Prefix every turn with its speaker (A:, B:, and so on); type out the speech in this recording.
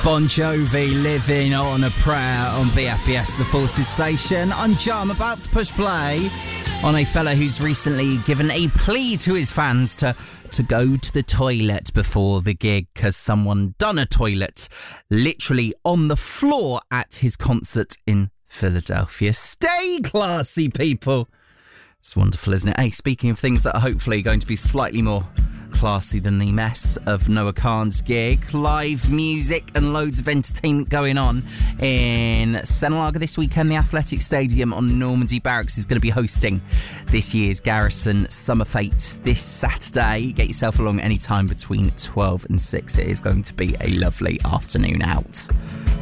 A: Bon Jovi, Living on a Prayer on BFBS, the Forces station. I'm Joe. I'm about to push play on a fella who's recently given a plea to his fans to go to the toilet before the gig because someone done a toilet literally on the floor at his concert in Philadelphia. Stay classy, people. It's wonderful, isn't it? Hey, speaking of things that are hopefully going to be slightly more classy than the mess of Noah Kahan's gig, live music and loads of entertainment going on in Senalaga this weekend. The Athletic Stadium on Normandy Barracks is going to be hosting this year's Garrison Summer Fete this Saturday. Get yourself along any time between 12 and 6. It is going to be a lovely afternoon out.